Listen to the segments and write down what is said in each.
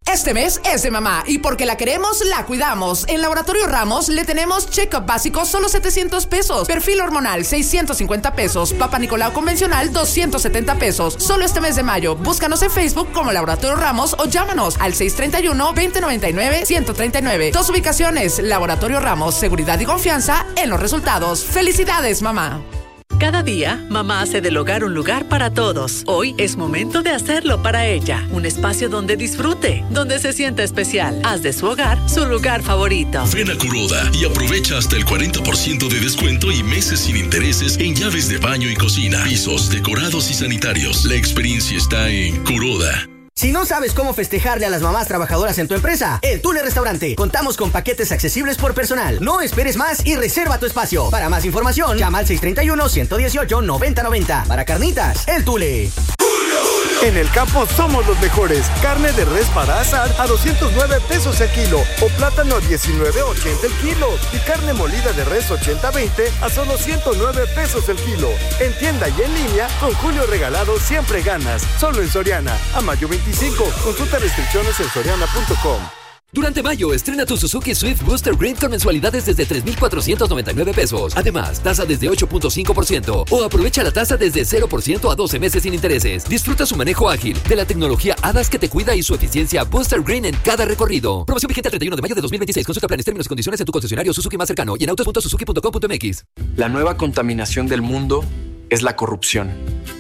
Este mes es de mamá y porque la queremos, la cuidamos. En Laboratorio Ramos le tenemos check-up básico solo 700 pesos, perfil hormonal 650 pesos, Papa Nicolau convencional 270 pesos. Solo este mes de mayo. Búscanos en Facebook como Laboratorio Ramos o llámanos al 631-2099-139. 2 ubicaciones. Laboratorio Ramos, seguridad y confianza en los resultados. ¡Felicidades, mamá! Cada día, mamá hace del hogar un lugar para todos. Hoy es momento de hacerlo para ella. Un espacio donde disfrute, donde se sienta especial. Haz de su hogar su lugar favorito. Ven a Kuroda y aprovecha hasta el 40% de descuento y meses sin intereses en llaves de baño y cocina, pisos, decorados y sanitarios. La experiencia está en Kuroda. Si no sabes cómo festejarle a las mamás trabajadoras en tu empresa, El Tule Restaurante. Contamos con paquetes accesibles por personal. No esperes más y reserva tu espacio. Para más información, llama al 631-118-9090. Para carnitas, El Tule. En el campo somos los mejores. Carne de res para asar a 209 pesos el kilo o plátano a 19.80 el kilo y carne molida de res 80-20 a solo 109 pesos el kilo. En tienda y en línea, con Julio Regalado siempre ganas. Solo en Soriana. A mayo 25. Consulta restricciones en soriana.com. Durante mayo, estrena tu Suzuki Swift Booster Green con mensualidades desde 3,499 pesos. Además, tasa desde 8.5% o aprovecha la tasa desde 0% a 12 meses sin intereses. Disfruta su manejo ágil, de la tecnología ADAS que te cuida y su eficiencia Booster Green en cada recorrido. Promoción vigente el 31 de mayo de 2026. Consulta planes, términos y condiciones en tu concesionario Suzuki más cercano y en autos.suzuki.com.mx. La nueva contaminación del mundo es la corrupción.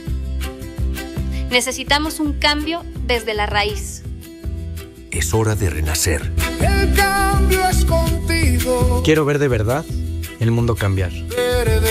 Necesitamos un cambio desde la raíz. Es hora de renacer. El cambio es contigo. Quiero ver de verdad el mundo cambiar.